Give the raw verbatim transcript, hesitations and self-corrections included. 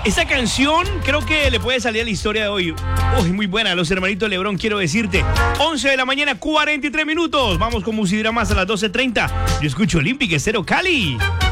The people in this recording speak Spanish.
Esta canción creo que le puede salir a la historia de hoy. Uy, muy buena, los hermanitos Lebrón, quiero decirte. once de la mañana, cuarenta y tres minutos. Vamos con Musidramas a las doce treinta. Yo escucho Olympic Estéreo Cali.